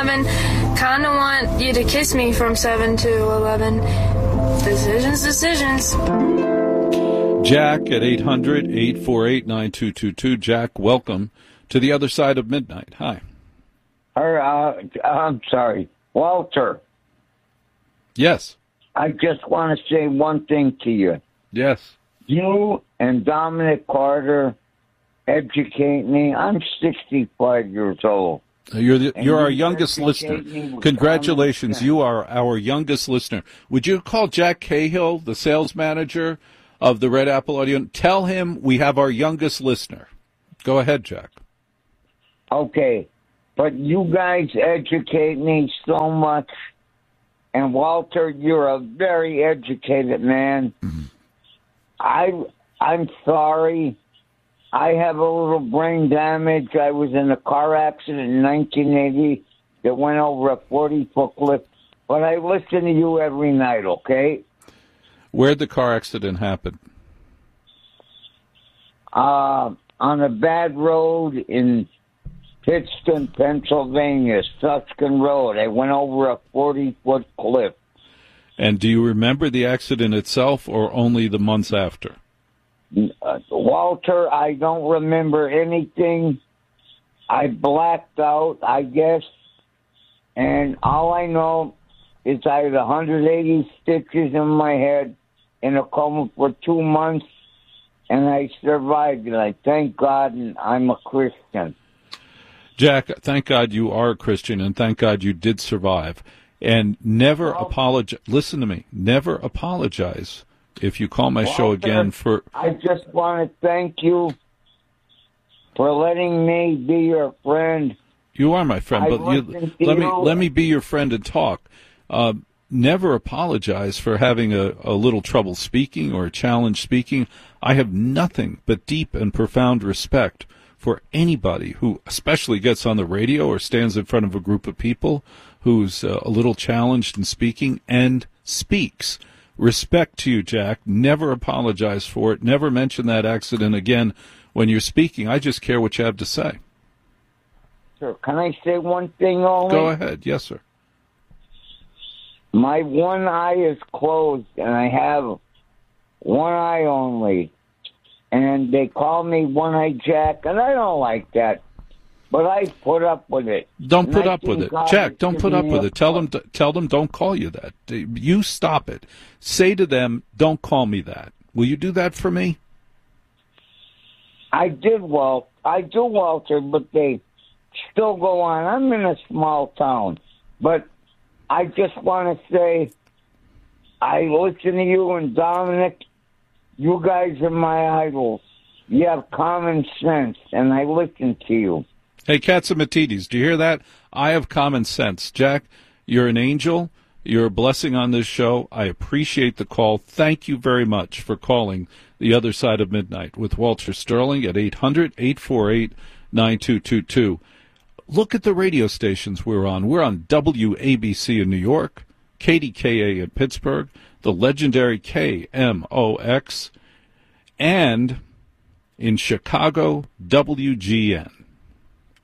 Kinda want you to kiss me from 7 to 11. Decisions. Jack at 800-848-9222. Jack, welcome to the other side of midnight. Hi. I'm sorry. Walter. Yes. I just want to say one thing to you. Yes. You and Dominic Carter educate me. I'm 65 years old. You're our youngest listener. Congratulations. You are our youngest listener. Would you call Jack Cahill, the sales manager of the Red Apple Audio? Tell him we have our youngest listener. Go ahead, Jack. Okay. But you guys educate me so much. And Walter, you're a very educated man. Mm-hmm. I'm sorry. I have a little brain damage. I was in a car accident in 1980 that went over a 40-foot cliff. But I listen to you every night, okay? Where'd the car accident happen? On a bad road in Pittston, Pennsylvania, Suskin Road. I went over a 40-foot cliff. And do you remember the accident itself or only the months after? Walter, I don't remember anything. I blacked out, I guess. And all I know is I had 180 stitches in my head in a coma for 2 months, and I survived. And I thank God, and I'm a Christian. Jack, thank God you are a Christian, and thank God you did survive. And never apologize. Listen to me. Never apologize if you call my show again for... I just want to thank you for letting me be your friend. You are my friend, but let me be your friend and talk. Never apologize for having a little trouble speaking or a challenge speaking. I have nothing but deep and profound respect for anybody who especially gets on the radio or stands in front of a group of people who's a little challenged in speaking and speaks. Respect to you, Jack. Never apologize for it. Never mention that accident again when you're speaking. I just care what you have to say. Sure. Can I say one thing only? Go ahead. Yes, sir. My one eye is closed, and I have one eye only. And they call me One-Eye Jack, and I don't like that. But I put up with it. Don't put up with it. Jack, don't put up with it. Tell them don't call you that. You stop it. Say to them, don't call me that. Will you do that for me? I do, Walter, but they still go on. I'm in a small town. But I just want to say, I listen to you and Dominic. You guys are my idols. You have common sense, and I listen to you. Hey, Katsimatidis, do you hear that? I have common sense. Jack, you're an angel. You're a blessing on this show. I appreciate the call. Thank you very much for calling The Other Side of Midnight with Walter Sterling at 800-848-9222. Look at the radio stations we're on. We're on WABC in New York, KDKA in Pittsburgh, the legendary KMOX, and in Chicago, WGN.